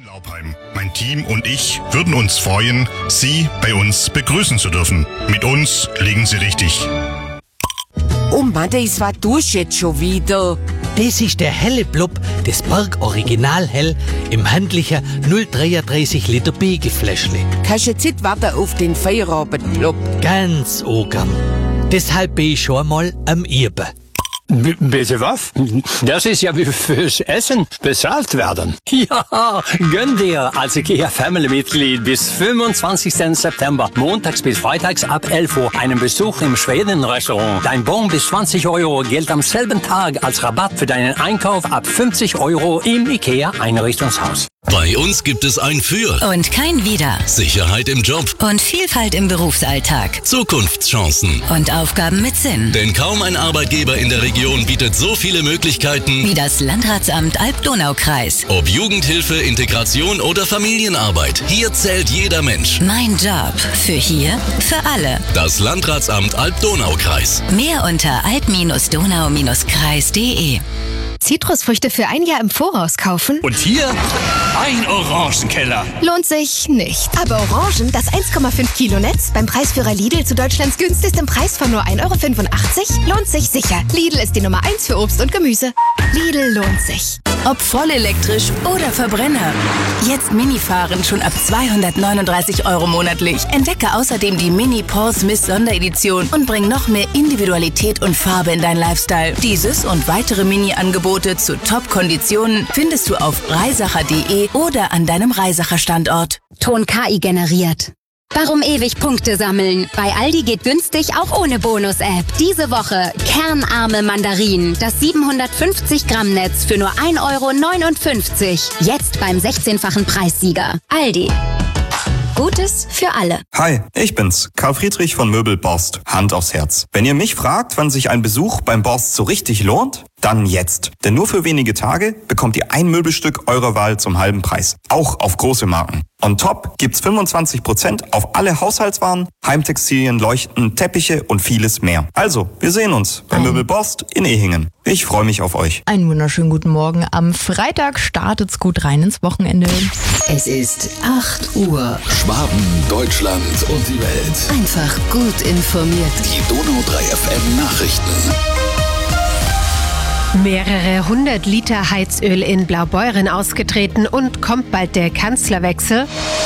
Laubheim. Mein Team und ich würden uns freuen, Sie bei uns begrüßen zu dürfen. Mit uns liegen Sie richtig. Oh Mann, was tust du jetzt schon wieder? Das ist der helle Blub des Berg Original Hell im handlichen 0,33 Liter Begelfläschle. Kannst jetzt nicht warten auf den Feierabend-Blub? Ganz ogern. Deshalb bin ich schon mal am Üben. Bitte was? Das ist ja wie fürs Essen bezahlt werden. Ja, gönn dir als IKEA-Family-Mitglied bis 25. September, montags bis freitags ab 11 Uhr, einen Besuch im Schweden-Restaurant. Dein Bon bis 20 € gilt am selben Tag als Rabatt für deinen Einkauf ab 50 € im IKEA-Einrichtungshaus. Bei uns gibt es ein Für und kein Wider. Sicherheit im Job Und Vielfalt im Berufsalltag. Zukunftschancen. Und Aufgaben mit Sinn. Denn kaum ein Arbeitgeber in der Region bietet so viele Möglichkeiten Wie das Landratsamt Alb-Donau-Kreis. Ob Jugendhilfe, Integration oder Familienarbeit. Hier zählt jeder Mensch. Mein Job. Für hier, für alle. Das Landratsamt Alb-Donau-Kreis. Mehr unter alb-donau-kreis.de. Zitrusfrüchte für ein Jahr im Voraus kaufen? Und hier ein Orangenkeller. Lohnt sich nicht. Aber Orangen, das 1,5 Kilo Netz, beim Preisführer Lidl zu Deutschlands günstigstem Preis von nur 1,85 €, lohnt sich sicher. Lidl ist die Nummer 1 für Obst und Gemüse. Lidl lohnt sich. Ob vollelektrisch oder Verbrenner. Jetzt Mini-Fahren schon ab 239 € monatlich. Entdecke außerdem die Mini Paul Smith Sonderedition und bring noch mehr Individualität und Farbe in dein Lifestyle. Dieses und weitere Mini-Angebote zu Top-Konditionen findest du auf reisacher.de oder an deinem Reisacher-Standort. Ton KI generiert. Warum ewig Punkte sammeln? Bei Aldi geht günstig auch ohne Bonus-App. Diese Woche kernarme Mandarinen. Das 750 Gramm Netz für nur 1,59 €. Jetzt beim 16-fachen Preissieger. Aldi. Gutes für alle. Hi, ich bin's, Karl Friedrich von Möbel Borst. Hand aufs Herz. Wenn ihr mich fragt, wann sich ein Besuch beim Borst so richtig lohnt, dann jetzt. Denn nur für wenige Tage bekommt ihr ein Möbelstück eurer Wahl zum halben Preis. Auch auf große Marken. On top gibt's 25% auf alle Haushaltswaren, Heimtextilien, Leuchten, Teppiche und vieles mehr. Also, wir sehen uns bei Möbel Borst in Ehingen. Ich freue mich auf euch. Einen wunderschönen guten Morgen. Am Freitag startet's gut rein ins Wochenende. Es ist 8 Uhr. Schwaben, Deutschland und die Welt. Einfach gut informiert. Die Donau 3 FM Nachrichten. Mehrere 100 Liter Heizöl in Blaubeuren ausgetreten und kommt bald der Kanzlerwechsel?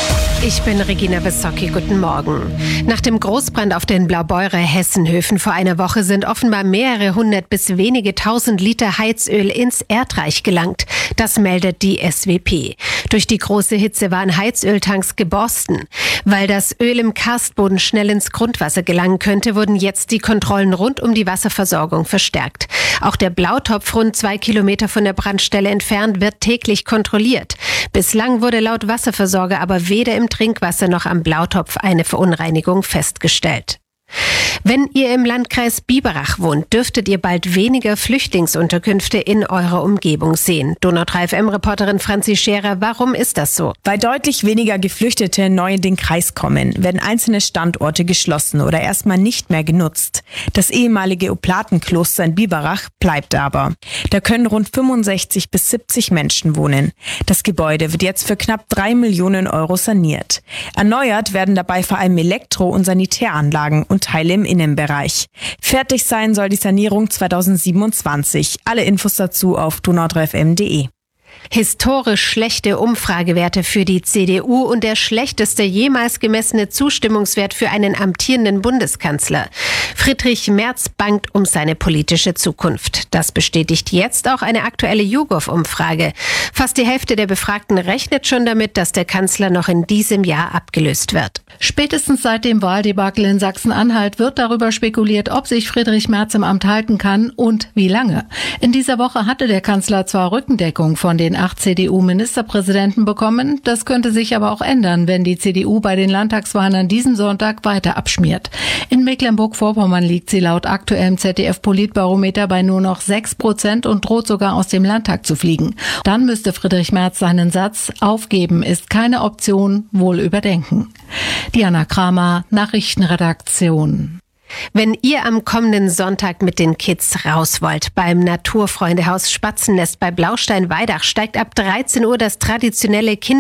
Ich bin Regina Bissocki, guten Morgen. Nach dem Großbrand auf den Blaubeurer Hessenhöfen vor einer Woche sind offenbar mehrere hundert bis wenige tausend Liter Heizöl ins Erdreich gelangt. Das meldet die SWP. Durch die große Hitze waren Heizöltanks geborsten. Weil das Öl im Karstboden schnell ins Grundwasser gelangen könnte, wurden jetzt die Kontrollen rund um die Wasserversorgung verstärkt. Auch der Blautopf rund 2 Kilometer von der Brandstelle entfernt wird täglich kontrolliert. Bislang wurde laut Wasserversorger aber weder im Trinkwasser noch am Blautopf eine Verunreinigung festgestellt. Wenn ihr im Landkreis Biberach wohnt, dürftet ihr bald weniger Flüchtlingsunterkünfte in eurer Umgebung sehen. Donau 3 FM-Reporterin Franzi Scherer, warum ist das so? Weil deutlich weniger Geflüchtete neu in den Kreis kommen, werden einzelne Standorte geschlossen oder erstmal nicht mehr genutzt. Das ehemalige Oplatenkloster in Biberach bleibt aber. Da können rund 65 bis 70 Menschen wohnen. Das Gebäude wird jetzt für knapp 3 Millionen € saniert. Erneuert werden dabei vor allem Elektro- und Sanitäranlagen und Teile im Innenbereich. Fertig sein soll die Sanierung 2027. Alle Infos dazu auf donau3fm.de. Historisch schlechte Umfragewerte für die CDU und der schlechteste jemals gemessene Zustimmungswert für einen amtierenden Bundeskanzler. Friedrich Merz bangt um seine politische Zukunft. Das bestätigt jetzt auch eine aktuelle YouGov-Umfrage. Fast die Hälfte der Befragten rechnet schon damit, dass der Kanzler noch in diesem Jahr abgelöst wird. Spätestens seit dem Wahldebakel in Sachsen-Anhalt wird darüber spekuliert, ob sich Friedrich Merz im Amt halten kann und wie lange. In dieser Woche hatte der Kanzler zwar Rückendeckung von den 8 CDU-Ministerpräsidenten bekommen. Das könnte sich aber auch ändern, wenn die CDU bei den Landtagswahlen an diesem Sonntag weiter abschmiert. In Mecklenburg-Vorpommern liegt sie laut aktuellem ZDF-Politbarometer bei nur noch 6% und droht sogar aus dem Landtag zu fliegen. Dann müsste Friedrich Merz seinen Satz "Aufgeben ist keine Option" wohl überdenken. Diana Kramer, Nachrichtenredaktion. Wenn ihr am kommenden Sonntag mit den Kids raus wollt, beim Naturfreundehaus Spatzennest bei Blaustein-Weidach steigt ab 13 Uhr das traditionelle